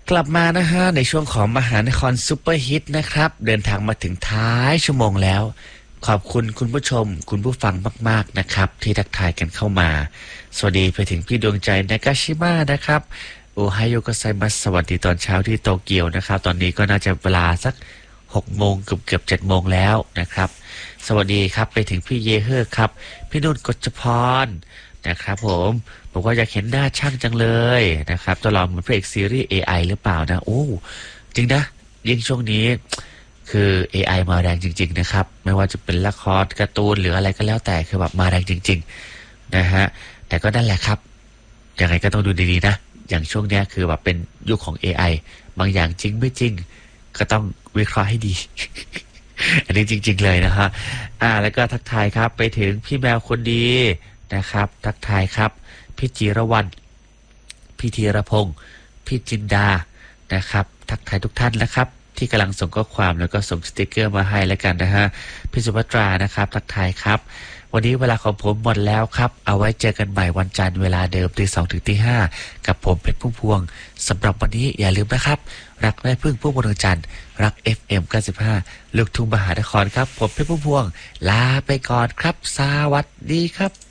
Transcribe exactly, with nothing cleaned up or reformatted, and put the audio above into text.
กลับมานะฮะในช่วงของมหานครซุปเปอร์ฮิตนะครับเดินทางมาถึงท้ายชั่วโมงแล้วขอบคุณคุณผู้ชมคุณผู้ฟังมากๆนะครับที่ทักทายกันเข้ามาสวัสดีไปถึงพี่ดวงใจนากาชิมะนะครับโอไฮโอโกไซมัสสวัสดีตอนเช้าที่โตเกียวนะครับตอนนี้ก็น่าจะเวลาสักหกโมงเกือบเกือบเจ็ดโมงแล้วนะครับสวัสดีครับไปถึงพี่เยเฮอร์ครับพี่นุ่นกฤษพรนะครับผมบอกว่าอยากเห็นหน้าช่างจังเลยนะครับจะลองเหมือนพระเอกซีรีส์ เอ ไอ หรือเปล่านะโอ้จริงนะยิ่งช่วงนี้คือ เอ ไอ มาแรงจริงๆนะครับไม่ว่าจะเป็นละครการ์ตูนหรืออะไรก็แล้วแต่คือแบบมาแรงจริงๆนะฮะแต่ก็นั่นแหละครับยังไงก็ต้องดูดีๆนะอย่างช่วงนี้คือแบบเป็นยุคของ เอ ไอ บางอย่างจริงไม่จริงก็ต้องวิเคราะห์ให้ดี อันนี้จริงๆเลยนะฮะอ่าแล้วก็ทักทายครับไปถึงพี่แมวคนดีนะครับทักทายครับพี่จิรวรรณพี่ธีรพงศ์พี่จินดานะครับทักทายทุกท่านนะครับที่กำลังส่งข้อความแล้วก็ส่งสติกเกอร์มาให้แล้วกันนะฮะพี่สุภัตรานะครับทักทายครับวันนี้เวลาของผมหมดแล้วครับเอาไว้เจอกันใหม่วันจันทร์เวลาเดิมตีสองถึงตีห้ากับผมเพชรพุ่มพวงสำหรับวันนี้อย่าลืมนะครับรักแม่พึ่งพุ่มพวงดวงจันทร์รัก เอฟ เอ็ม เก้าสิบห้าลูกทุ่งมหานครครับผมเพชรพุ่มพวงลาไปก่อนครับสวัสดีครับ